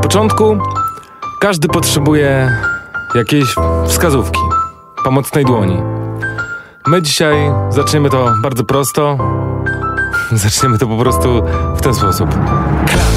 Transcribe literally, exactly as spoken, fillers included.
początku każdy potrzebuje jakiejś wskazówki, pomocnej dłoni. My dzisiaj zaczniemy to bardzo prosto. Zaczniemy to po prostu w ten sposób. Klap.